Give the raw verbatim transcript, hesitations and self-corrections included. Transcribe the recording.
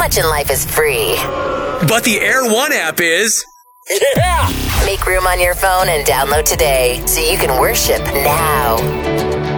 much in life is free. But the Air One app is. Yeah! Make room on your phone and download today so you can worship now.